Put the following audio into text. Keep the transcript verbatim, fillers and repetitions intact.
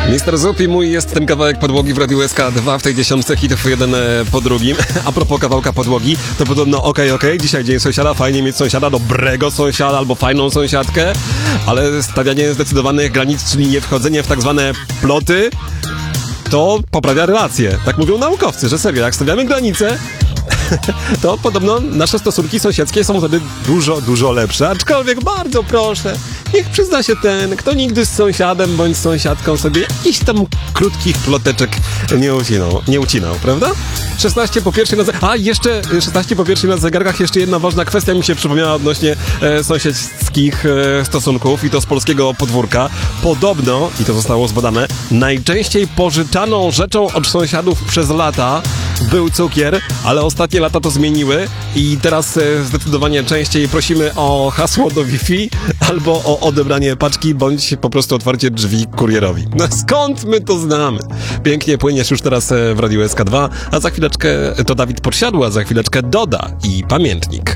mister Zupi mój jest ten kawałek podłogi w Radiu S K dwa w tej dziesiątce hitów jeden po drugim. A propos kawałka podłogi, to podobno okej, okay, okej, okay, dzisiaj dzień sąsiada, fajnie mieć sąsiada, dobrego sąsiada albo fajną sąsiadkę, ale stawianie zdecydowanych granic, czyli nie wchodzenie w tak zwane ploty, to poprawia relacje. Tak mówią naukowcy, że serio, jak stawiamy granice, to podobno nasze stosunki sąsiedzkie są wtedy dużo, dużo lepsze. Aczkolwiek bardzo proszę, niech przyzna się ten, kto nigdy z sąsiadem bądź sąsiadką sobie jakichś tam krótkich ploteczek nie ucinał, nie ucinał, prawda? szesnaście po pierwszej na zegarkach. A, jeszcze szesnaście po pierwszej na zegarkach. Jeszcze jedna ważna kwestia mi się przypomniała odnośnie e, sąsiedzkich e, stosunków i to z polskiego podwórka. Podobno, i to zostało zbadane, najczęściej pożyczaną rzeczą od sąsiadów przez lata był cukier, ale ostatnie lata to zmieniły i teraz e, zdecydowanie częściej prosimy o hasło do Wi-Fi albo o odebranie paczki, bądź po prostu otwarcie drzwi kurierowi. No skąd my to znamy? Pięknie płyniesz już teraz w Radiu S K dwa, a za chwileczkę to Dawid Podsiadła, za chwileczkę Doda i Pamiętnik.